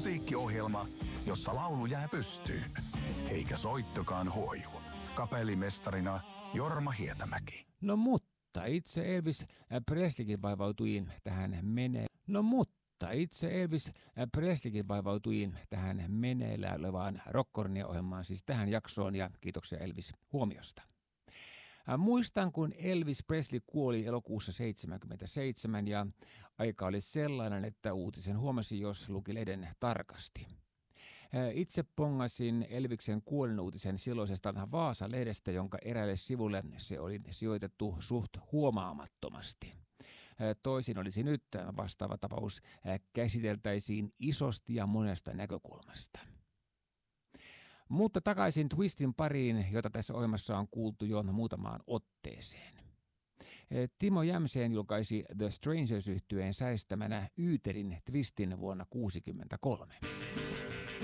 Musiikkiohjelma, jossa laulu jää pystyyn, eikä soittokaan huoju. Kapellimestarina Jorma Hietamäki. No mutta itse Elvis Presleykin vaivautui tähän meneillään olevaan Rockkornia-ohjelmaan, siis tähän jaksoon, ja kiitoksia Elvis huomiosta. Muistan, kun Elvis Presley kuoli elokuussa 1977 ja aika oli sellainen, että uutisen huomasi, jos luki lehden tarkasti. Itse pongasin Elviksen kuolinuutisen silloisesta Vaasa-lehdestä, jonka eräälle sivulle se oli sijoitettu suht huomaamattomasti. Toisin olisi nyt, vastaava tapaus käsiteltäisiin isosti ja monesta näkökulmasta. Mutta takaisin Twistin pariin, jota tässä ohjelmassa on kuultu jo muutamaan otteeseen. Timo Jämseen julkaisi The Strangers-yhtyeen säestämänä Yyterin Twistin vuonna 1963.